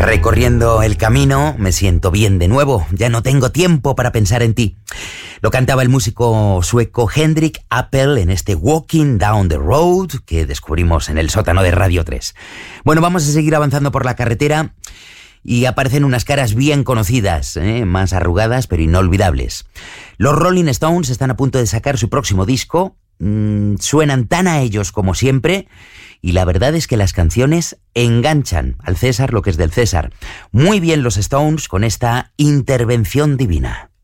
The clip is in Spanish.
Recorriendo el camino, me siento bien de nuevo. Ya no tengo tiempo para pensar en ti. Lo cantaba el músico sueco Henrik Apel en este Walking Down the Road que descubrimos en el sótano de Radio 3. Bueno, vamos a seguir avanzando por la carretera y aparecen unas caras bien conocidas, más arrugadas pero inolvidables. Los Rolling Stones están a punto de sacar su próximo disco. Suenan tan a ellos como siempre. Y la verdad es que las canciones enganchan al César lo que es del César. Muy bien los Stones con esta Intervención Divina.